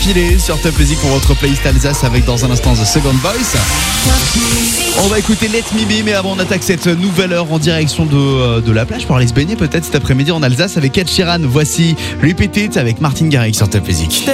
d'affilée sur Top Music pour votre playlist Alsace avec dans un instant The Second Voice. On va écouter Let Me Be, mais avant on attaque cette nouvelle heure en direction de la plage pour aller se baigner peut-être cet après-midi en Alsace avec Ed Sheeran. Voici Repeat It avec Martin Garrix sur Top Music.